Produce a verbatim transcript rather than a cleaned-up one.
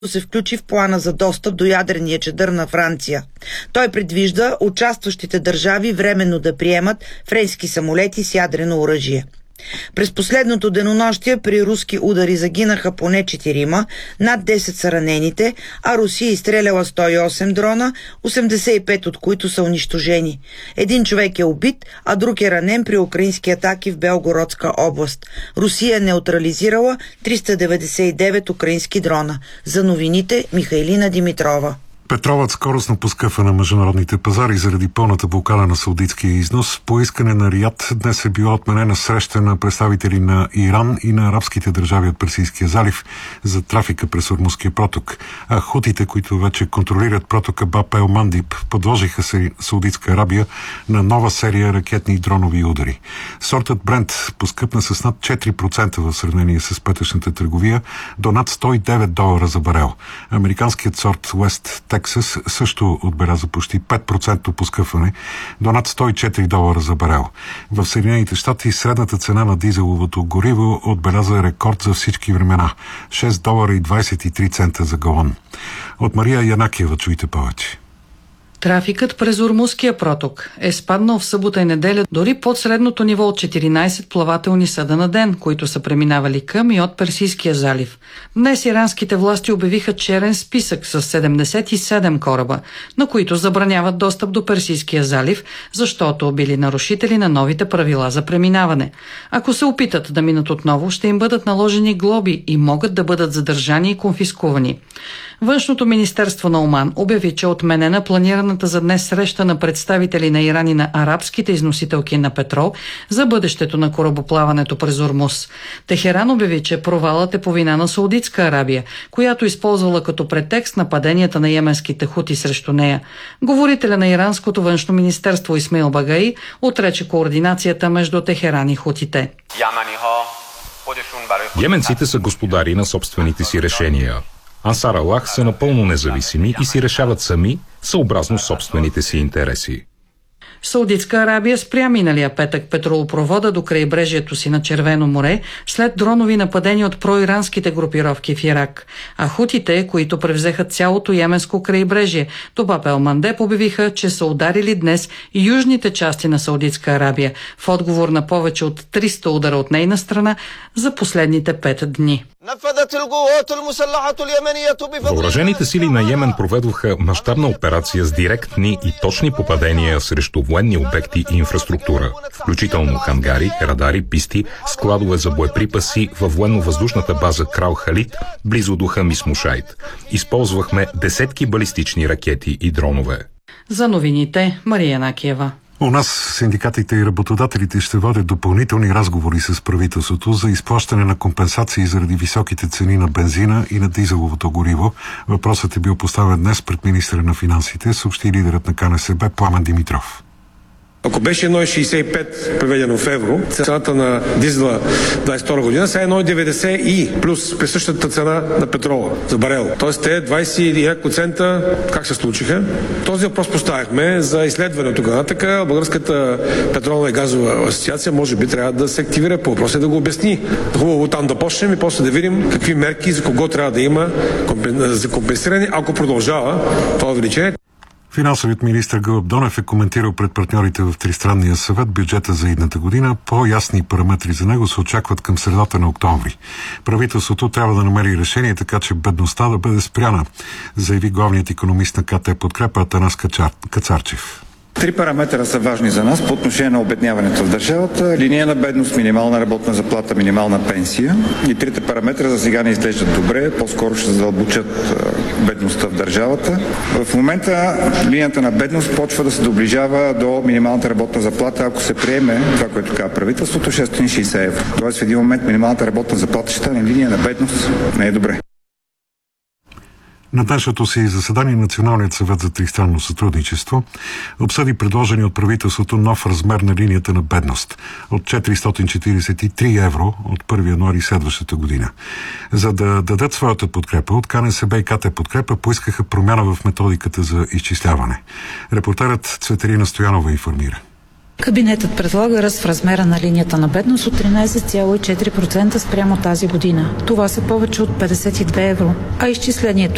се включи в плана за достъп до ядрения чадър на Франция. Той предвижда участващите държави временно да приемат френски самолети с ядрено оръжие. През последното денонощие при руски удари загинаха поне четирима, над десет са ранените, а Русия изстреляла сто и осем дрона, осемдесет и пет от които са унищожени. Един човек е убит, а друг е ранен при украински атаки в Белгородска област. Русия е неутрализирала триста деветдесет и девет украински дрона. За новините Михайлина Димитрова. Петролът скоростно поскъпва на международните пазари заради пълната блокада на саудитския износ. По искане на Риад днес е била отменена среща на представители на Иран и на арабските държави от Персийския залив за трафика през Ормузския проток. А хутите, които вече контролират протока Баб ел Мандиб, подложиха се Саудитска Арабия на нова серия ракетни и дронови удари. Сортът Брент поскъпна с над четири процента в сравнение с петъчната търговия до над сто и девет долара за барел. Американският сорт Уест Тексас също отбеляза почти пет процента поскъпване до над сто и четири долара за барел. В Съединените щати средната цена на дизеловото гориво отбеляза рекорд за всички времена – шест долара и двадесет и три цента за галон. От Мария Янакиева чуйте повече. Трафикът през Ормузския проток е спаднал в събота и неделя дори под средното ниво от четиринадесет плавателни съда на ден, които са преминавали към и от Персийския залив. Днес иранските власти обявиха черен списък с седемдесет и седем кораба, на които забраняват достъп до Персийския залив, защото били нарушители на новите правила за преминаване. Ако се опитат да минат отново, ще им бъдат наложени глоби и могат да бъдат задържани и конфискувани. Външното министерство на Оман обяви, че отменена планираната за днес среща на представители на Иран и на арабските износителки на петрол за бъдещето на корабоплаването през Ормуз. Техеран обяви, че провалът е по вина на Саудитска Арабия, която използвала като претекст нападенията на йеменските хути срещу нея. Говорителя на иранското външно министерство Исмаил Багаи отрече координацията между Техеран и хутите. Йеменците са господари на собствените си решения. Ансар Аллах са напълно независими и си решават сами, съобразно собствените си интереси. Саудитска Арабия спря миналия петък петролопровода до крайбрежието си на Червено море след дронови нападения от проиранските групировки в Ирак. А хутите, които превзеха цялото йеменско крайбрежие до Баб ел Мандеб, обявиха, че са ударили днес и южните части на Саудитска Арабия в отговор на повече от триста удара от нейна страна за последните пет дни. Въоръжените сили на Йемен проведоха мащабна операция с директни и точни попадения срещу военни обекти и инфраструктура, включително хангари, радари, писти, складове за боеприпаси във военно-въздушната база Крал Халид, близо до Хамис Мушайд. Използвахме десетки балистични ракети и дронове. За новините Мария Накиева. У нас синдикатите и работодателите ще водят допълнителни разговори с правителството за изплащане на компенсации заради високите цени на бензина и на дизеловото гориво. Въпросът е бил поставен днес пред министъра на финансите, съобщи лидерът на Ка Ен Се Бе Пламен Димитров. Ако беше едно цяло шейсет и пет преведено в евро, цената на дизела двадесет и втора година, сега е едно цяло деветдесет и плюс присъщата цена на петрола за барел. Тоест те двадесет и няколко цента как се случиха? Този въпрос поставихме за изследване тогава. Така Българската петролна и газова асоциация може би трябва да се активира по въпроса и да го обясни. Хубаво там да почнем и после да видим какви мерки за кого трябва да има за компенсиране, ако продължава това увеличение. Финансовият министър Гълъб Донев е коментирал пред партньорите в Тристранния съвет бюджета за идната година. По-ясни параметри за него се очакват към средата на октомври. Правителството трябва да намери решение, така че бедността да бъде спряна, заяви главният икономист на Ка Те Подкрепа Атанас Кацарчев. Три параметъра са важни за нас по отношение на обедняването в държавата. Линия на бедност, минимална работна заплата, минимална пенсия. И трите параметра за сега не изглеждат добре, по-скоро ще задълбочат бедността в държавата. В момента линията на бедност почва да се доближава до минималната работна заплата, ако се приеме това, което казва правителството, шестстотин и шейсет евро. Тоест в един момент минималната работна заплата ще стане линия на бедност. Не е добре. На днешното си заседание Националният съвет за тристранно сътрудничество обсъди предложени от правителството нов размер на линията на бедност от четиристотин четиридесет и три евро от първи януари следващата година. За да дадат своята подкрепа, от Ка Ен Се Бе и Ка Те Подкрепа поискаха промяна в методиката за изчисляване. Репортерът Цветелина Стоянова информира. Кабинетът предлага ръст в размера на линията на бедност от тринадесет цяло и четири процента спрямо тази година. Това са повече от петдесет и две евро, а изчислението